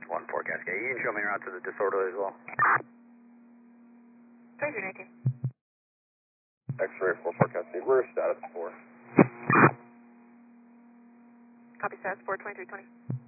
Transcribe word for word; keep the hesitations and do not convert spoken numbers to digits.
one four Cascade. You can show me around to the disorderly as well. twenty-three nineteen. X-ray four four Cascade, we're status four. Copy status four, twenty-three twenty.